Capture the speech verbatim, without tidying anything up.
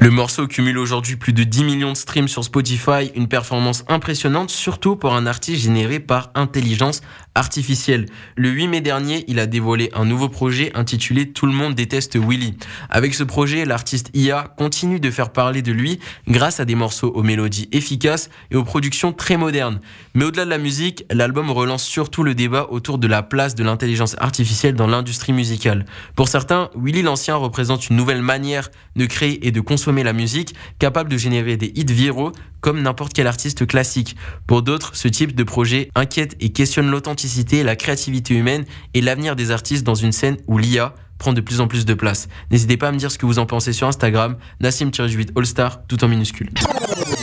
Le morceau cumule aujourd'hui plus de dix millions de streams sur Spotify, une performance impressionnante, surtout pour un artiste généré par intelligence artificielle. Le huit mai dernier, il a dévoilé un nouveau projet intitulé Tout le monde déteste Willy. Avec ce projet, l'artiste I A continue de faire parler de lui grâce à des morceaux aux mélodies efficaces et aux productions très modernes. Mais au-delà de la musique, l'album relance surtout le débat autour de la place de l'intelligence artificielle dans l'industrie musicale. Pour certains, Willy l'Ancien représente une nouvelle manière de créer et de consommer la musique, capable de générer des hits viraux comme n'importe quel artiste classique. Pour d'autres, ce type de projet inquiète et questionne l'authenticité, la créativité humaine et l'avenir des artistes dans une scène où l'I A prend de plus en plus de place. N'hésitez pas à me dire ce que vous en pensez sur Instagram, Nassim huit Allstar, tout en minuscule.